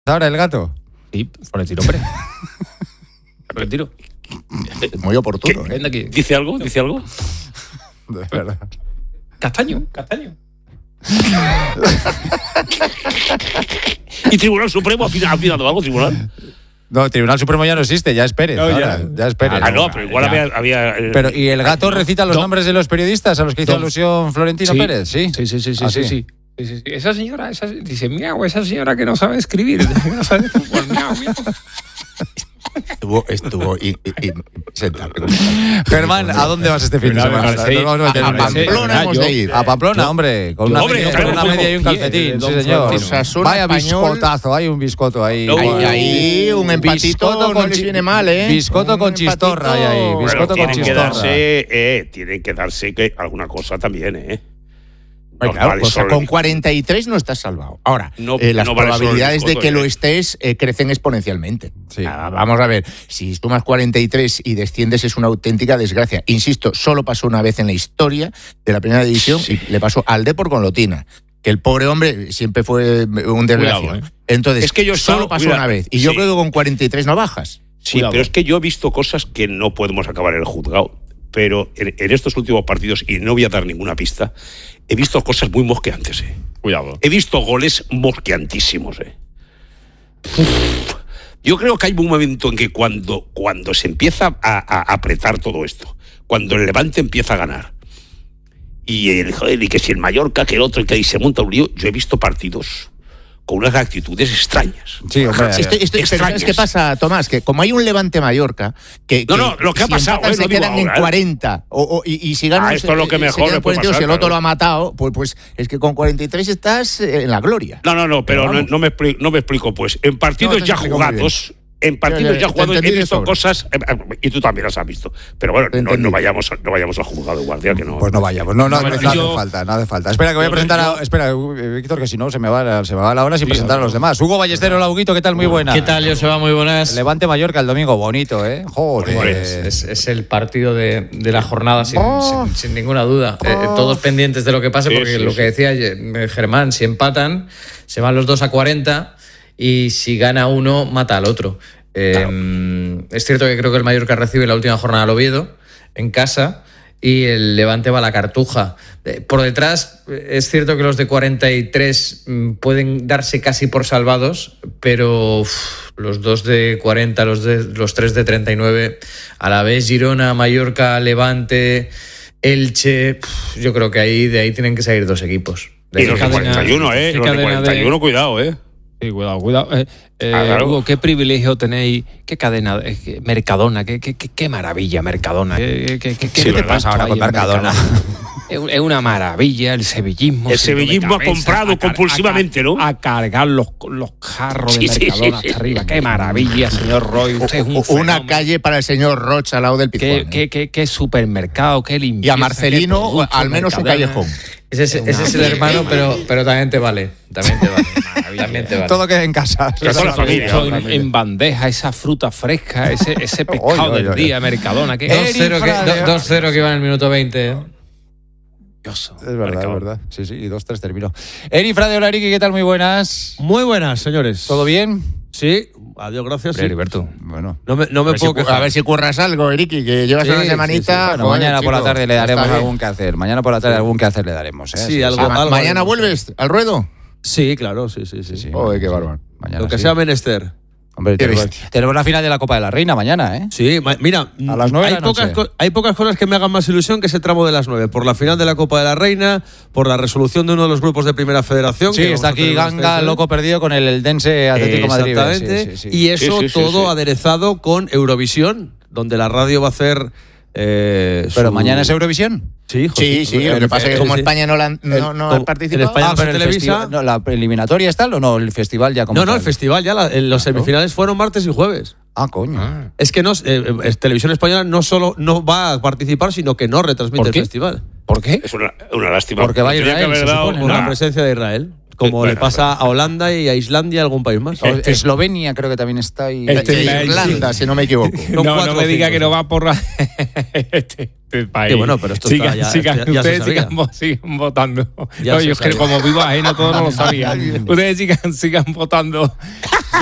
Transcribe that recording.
¿Ahora el gato? Sí, Florentino Pérez. Florentino. Muy oportuno. Ven de aquí. ¿Dice algo? De verdad. Castaño. ¿Y Tribunal Supremo ha opinado algo, Tribunal? No, Tribunal Supremo ya no existe, ya es Pérez. No, ahora, ya es Pérez. No, pero igual había Pero, ¿y el gato recita los nombres de los periodistas a los que hizo alusión Florentino Pérez? Sí. Sí. Esa señora, dice, miau, esa señora que no sabe escribir, que no sabe fútbol, miau. Estuvo Germán, ¿a dónde vas este fin de semana? A Pamplona hemos de ir. A Pamplona, hombre, con una media y un calcetín, sí señor. Vaya biscotazo, hay un biscoto ahí. Ahí un empatito no les viene mal, ¿eh? Biscoto con chistorra hay ahí, biscoto con chistorra. Tienen que darse alguna cosa también, ¿eh? Claro, o sea, con 43 no estás salvado. Ahora, las probabilidades de que lo estés crecen exponencialmente. Sí. Vamos a ver, si sumas 43 y desciendes es una auténtica desgracia. Insisto, solo pasó una vez en la historia de la primera división y le pasó al Depor con Lotina. Que el pobre hombre siempre fue un desgraciado. Entonces, es que solo pasó una vez. Y yo creo que con 43 no bajas. Sí, pero es que yo he visto cosas que no podemos acabar en el juzgado. Pero en estos últimos partidos, y no voy a dar ninguna pista, he visto cosas muy mosqueantes. Cuidado. He visto goles mosqueantísimos. Yo creo que hay un momento en que cuando se empieza a apretar todo esto, cuando el Levante empieza a ganar, y que si el Mallorca, que el otro, que ahí se monta un lío, yo he visto partidos con unas actitudes extrañas. Sí, hombre. Pero ¿sabes qué pasa, Tomás? Que como hay un Levante-Mallorca, lo que ha pasado se quedan en 40, y si ganan esto es lo que mejor le puede pasar, si el otro lo ha matado, pues es que con 43 estás en la gloria. No, pero no me explico, pues. En partidos ya jugados... En partidos ya jugados he visto cosas, y tú también las has visto. Pero bueno, no vayamos al juzgado, guardia, que no. Pues no vayamos, no hace falta. Espera, que voy a presentar espera, Víctor, que si no se me va la hora sin presentar a los demás. Hugo Ballestero, Lauguito, ¿qué tal? Muy buena. ¿Qué tal, Joseba? Muy buenas. Levante Mallorca el domingo, bonito, ¿eh? Joder. Es el partido de la jornada, sin ninguna duda. Todos pendientes de lo que pase, porque lo que decía Germán, si empatan, se van los dos a 40... y si gana uno, mata al otro. Es cierto que creo que el Mallorca recibe la última jornada al Oviedo, en casa, y el Levante va a la Cartuja. Por detrás, es cierto que los de 43 pueden darse casi por salvados, pero los dos de 40, los tres de 39, a la vez Girona, Mallorca, Levante, Elche, yo creo que de ahí tienen que salir dos equipos. Y los de 41, los de 41, cuidado, Sí, cuidado. Hugo, qué privilegio tenéis, qué cadena, Mercadona, qué maravilla Mercadona. ¿Qué te pasa ahora con Mercadona? Es una maravilla el sevillismo. El sevillismo ha comprado compulsivamente, ¿no? A cargar los jarros de Mercadona hasta arriba. Qué maravilla, señor Roy. Usted es un fenómeno. Una calle para el señor Rocha al lado del Pizjuán. Qué supermercado, qué limpieza. Y a Marcelino, al menos un callejón. Ese es el hermano, pero también te vale. También te vale. Todo queda en casa. En bandeja, esa fruta fresca, ese pescado del día, Mercadona. 2-0 que iba en el minuto 20. Es verdad. Sí, y 2-3 terminó. Eri Frade, hola Eriki, ¿qué tal? Muy buenas. Muy buenas, señores. ¿Todo bien? Sí, adiós, gracias. Sí. Heriberto. Bueno. No me puedo quejar. A ver si curras algo, Eriki, que llevas una semanita. Bueno, mañana por la tarde le daremos algún que hacer. Mañana por la tarde algún que hacer le daremos. Sí, algo. ¿Mañana vuelves al ruedo? Sí, claro, sí. Joder, qué bárbaro. Lo que sea menester. Hombre, tenemos la final de la Copa de la Reina mañana, ¿eh? Sí, mira, a las 9 hay pocas cosas que me hagan más ilusión que ese tramo de las 9. Por la final de la Copa de la Reina, por la resolución de uno de los grupos de Primera Federación. Sí, está aquí Ganga, loco perdido con el Eldense Atlético Madrid. Exactamente. Sí. Y eso todo aderezado con Eurovisión, donde la radio va a hacer... ¿Pero mañana es Eurovisión? Sí. Lo que pasa es que como España no ha participado. España pero televisa. ¿La eliminatoria está o no? ¿El festival ya como No, el festival ya. Los semifinales fueron martes y jueves. Coño. Es que Televisión Española no va a participar, sino que no retransmite el festival. ¿Por qué? Es una lástima. Porque va a Israel, por la presencia de Israel. Como le pasa a Holanda y a Islandia y a algún país más. Eslovenia creo que también está ahí. Irlanda, si no me equivoco. No me diga que no va por este país. Que bueno, pero esto está ya ustedes sigan votando. Yo es que como vivo ajeno todo no lo sabía. Ustedes sigan votando.